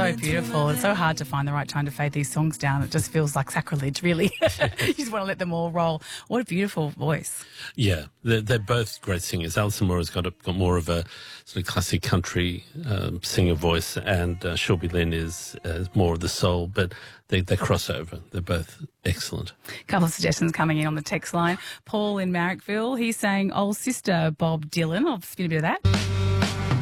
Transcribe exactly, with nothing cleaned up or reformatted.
so beautiful. It's so hard to find the right time to fade these songs down. It just feels like sacrilege, really. You just want to let them all roll. What a beautiful voice. Yeah, they're, they're both great singers. Alison Moore's got, a, got more of a sort of classic country um, singer voice, and uh, Shelby Lynn is uh, more of the soul, but they, they cross over. They're both excellent. A couple of suggestions coming in on the text line. Paul in Marrickville, he's saying, old sister Bob Dylan. I'll spin a bit of that.